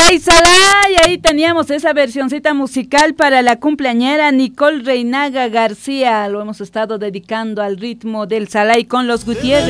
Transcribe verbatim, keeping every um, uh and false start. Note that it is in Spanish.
Salay, Salay, ahí teníamos esa versioncita musical para la cumpleañera Nicole Reinaga García. Lo hemos estado dedicando al ritmo del Salay con los Gutiérrez.